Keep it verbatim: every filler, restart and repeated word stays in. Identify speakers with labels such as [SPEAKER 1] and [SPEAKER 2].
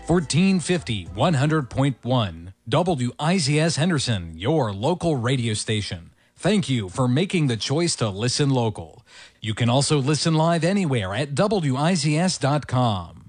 [SPEAKER 1] fourteen fifty, one hundred point one. W I Z S Henderson, your local radio station. Thank you for making the choice to listen local. You can also listen live anywhere at W I Z S dot com.